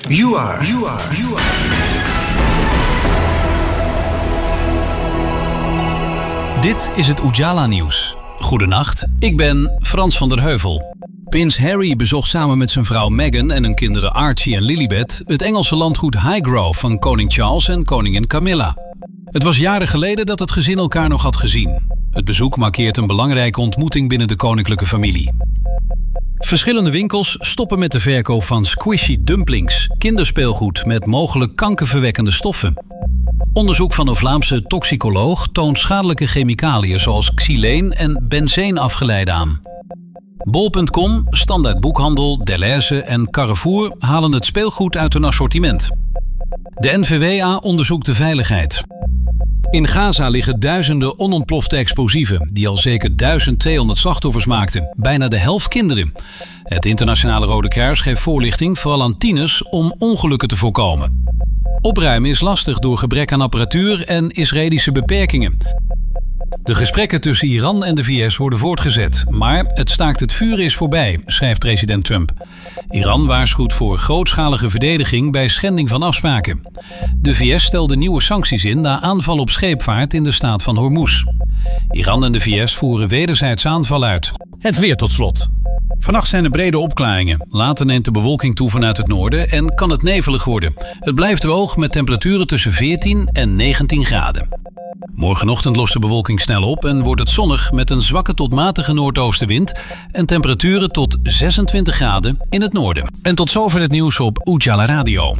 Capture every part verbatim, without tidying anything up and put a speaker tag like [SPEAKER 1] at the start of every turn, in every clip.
[SPEAKER 1] You are. You are. You are.
[SPEAKER 2] Dit is het Ujala Nieuws. Goedenacht, ik ben Frans van der Heuvel. Prins Harry bezocht samen met zijn vrouw Meghan en hun kinderen Archie en Lilibet het Engelse landgoed Highgrove van koning Charles en koningin Camilla. Het was jaren geleden dat het gezin elkaar nog had gezien. Het bezoek markeert een belangrijke ontmoeting binnen de koninklijke familie. Verschillende winkels stoppen met de verkoop van squishy dumplings, kinderspeelgoed met mogelijk kankerverwekkende stoffen. Onderzoek van een Vlaamse toxicoloog toont schadelijke chemicaliën zoals xyleen en benzeen afgeleid aan. Bol punt com, Standaard Boekhandel, Delhaize en Carrefour halen het speelgoed uit hun assortiment. De N V W A onderzoekt de veiligheid. In Gaza liggen duizenden onontplofte explosieven die al zeker duizend tweehonderd slachtoffers maakten, bijna de helft kinderen. Het Internationale Rode Kruis geeft voorlichting vooral aan tieners om ongelukken te voorkomen. Opruimen is lastig door gebrek aan apparatuur en Israëlische beperkingen. De gesprekken tussen Iran en de V S worden voortgezet, maar het staakt het vuren is voorbij, schrijft president Trump. Iran waarschuwt voor grootschalige verdediging bij schending van afspraken. De V S stelde nieuwe sancties in na aanval op scheepvaart in de staat van Hormuz. Iran en de V S voeren wederzijds aanval uit. Het weer tot slot. Vannacht zijn er brede opklaringen. Later neemt de bewolking toe vanuit het noorden en kan het nevelig worden. Het blijft droog met temperaturen tussen veertien en negentien graden. Morgenochtend lost de bewolking snel op en wordt het zonnig met een zwakke tot matige noordoostenwind en temperaturen tot zesentwintig graden in het noorden. En tot zover het nieuws op Ujala Radio.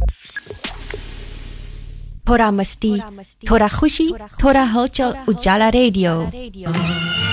[SPEAKER 3] Thora masti, thora khushi, thora halchal Ujala Radio.